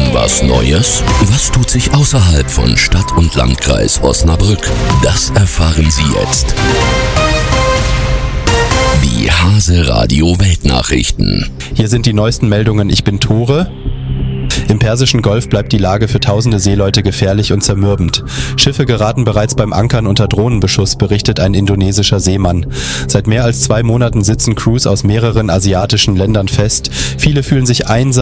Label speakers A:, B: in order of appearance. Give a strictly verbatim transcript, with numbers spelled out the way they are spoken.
A: was Neues? Was tut sich außerhalb von Stadt und Landkreis Osnabrück? Das erfahren Sie jetzt. Die Hase Radio Weltnachrichten.
B: Hier sind die neuesten Meldungen. Ich bin Tore. Im Persischen Golf bleibt die Lage für tausende Seeleute gefährlich und zermürbend. Schiffe geraten bereits beim Ankern unter Drohnenbeschuss, berichtet ein indonesischer Seemann. Seit mehr als zwei Monaten sitzen Crews aus mehreren asiatischen Ländern fest. Viele fühlen sich einsam.